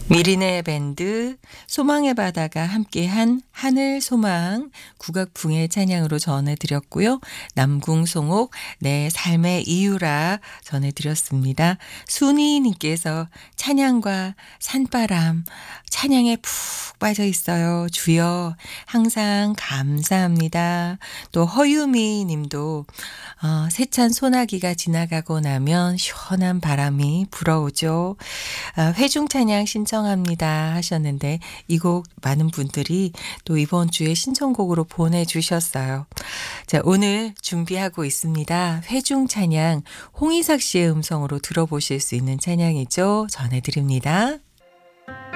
미리네 밴드 소망의 바다가 함께한 하늘 소망 국악풍의 찬양으로 전해드렸고요. 남궁송옥 내 삶의 이유라 전해드렸습니다. 순이님께서 찬양과 산바람 찬양에 푹 빠져 있어요. 주여 항상 감사합니다. 또 허유미 님도 세찬 소나기가 지나가고 나면 시원한 바람이 불어오죠. 회중 찬양 신청합니다 하셨는데 이 곡 많은 분들이 또 이번 주에 신청곡으로 보내주셨어요. 자, 오늘 준비하고 있습니다. 회중 찬양 홍이삭 씨의 음성으로 들어보실 수 있는 찬양이죠. 전해드립니다.